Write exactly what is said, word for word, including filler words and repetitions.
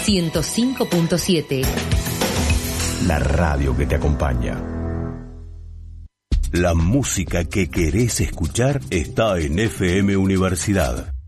ciento cinco punto siete. La radio que te acompaña. La música que querés escuchar está en F M Universidad.